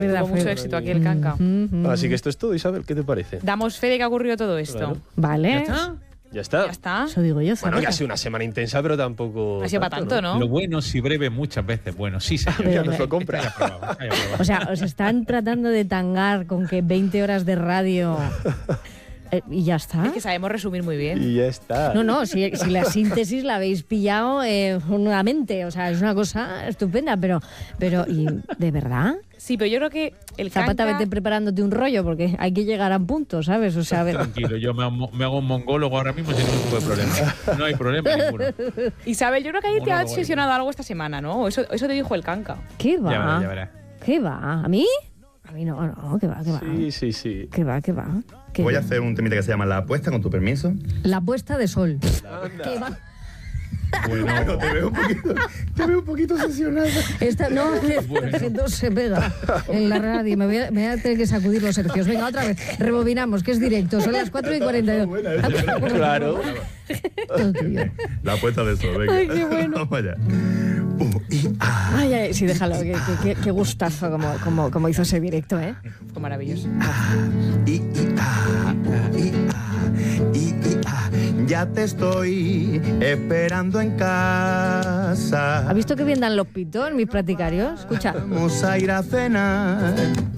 Tuvo mucho éxito aquí el Canca. Así que esto es todo, Isabel, ¿qué te parece? Damos fe de que ha ocurrido todo esto. Claro. Vale. Ya está. Ya está. Eso digo yo. Bueno, que ha sido una semana intensa, pero tampoco... Ha sido para tanto, ¿no? Lo bueno, si breve, muchas veces bueno. Sí, señor. Ya nos lo compra. Haya probado. O sea, os están tratando de tangar con que 20 horas de radio y ya está. Es que sabemos resumir muy bien. Y ya está. No, si la síntesis la habéis pillado nuevamente, o sea, es una cosa estupenda, pero ¿y de verdad? Sí, pero yo creo que el Zapata, Canca... vete preparándote un rollo, porque hay que llegar a punto, ¿sabes? O sea, a ver. Tranquilo, yo me hago un mongólogo ahora mismo sin ningún tipo de problema. No hay problema ninguno. Isabel, yo creo que ahí te ha Monólogo, obsesionado algo esta semana, ¿no? Eso te dijo el Canca. ¿Qué va? Ya verás. ¿Qué va? ¿A mí? A mí no, ¿qué va? Sí. ¿Qué va? ¿Qué Voy a va? hacer un temita que se llama La Apuesta, con tu permiso. La puesta de sol. ¿Qué va? Bueno, te veo un poquito obsesionada. No, que no se pega en la radio. Me voy a tener que sacudir los hercios. Venga, otra vez. Rebobinamos, que es directo. Son las 4:42. Claro. Todo tuyo. La Apuesta de sol, venga. Ay, qué bueno. Vamos allá. U-I-A. Ay, sí, déjalo. Qué gustazo como hizo ese directo, ¿eh? Fue maravilloso. I-I-A. U-I-A. I-I-A. Ya te estoy esperando en casa. ¿Has visto qué bien dan los pitos mis practicarios? Escucha. Vamos a ir a cenar.